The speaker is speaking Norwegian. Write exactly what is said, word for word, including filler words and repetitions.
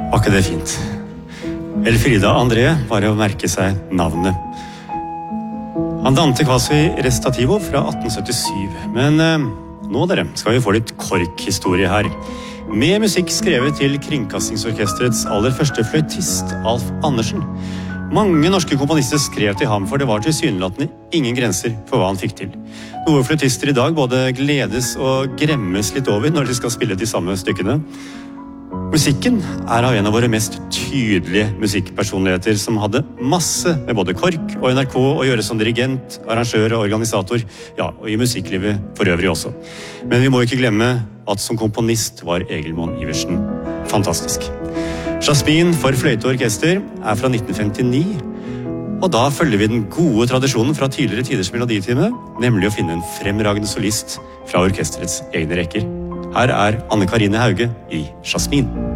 Var ikke det fint? Elfrida André var å merke seg navnet. Han dante quasi recitativo fra atten syttisju, men eh, nå dere skal vi få litt korkhistorie her. Med musikk skrevet til Kringkastingsorkesterets aller første fløytist, Alf Andersen. Mange norske komponister skrev til ham, for det var tilsynelatende ingen grenser for hva han fikk til. Noe fløytister i dag både gledes og gremmes litt over når de skal spille de samme stykkene. Musikken er av en av våre mest tydelige musikkpersonligheter som hadde masse med både KORK og N R K å gjøre som dirigent, arrangør og organisator, ja, og i musikklivet for øvrig også. Men vi må ikke glemme at som komponist var Egil Monn Iversen fantastisk. Jasmin for fløyte og orkester er fra nitten femtini, og da følger vi den gode tradisjonen fra tidligere tiders meloditime, nemlig å finne en fremragende solist fra orkesterets egne rekker. Her er Anne Karine Hauge i Jasmin.